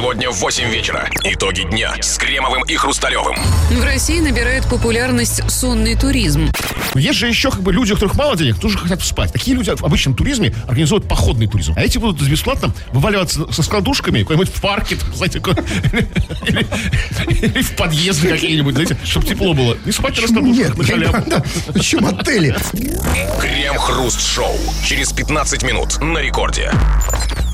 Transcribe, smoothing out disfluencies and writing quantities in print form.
Сегодня в 8 вечера. Итоги дня с Кремовым и Хрусталевым. В России набирает популярность сонный туризм. Есть же еще люди, у которых мало денег, тоже хотят спать. Такие люди в обычном туризме организуют походный туризм. А эти будут бесплатно вываливаться со складушками куда-нибудь в парке, знаете, или в подъезды какие-нибудь, знаете, чтобы тепло было. И спать на раскладушках на халяву. Почему отели? Крем-хруст-шоу. Через 15 минут на рекорде.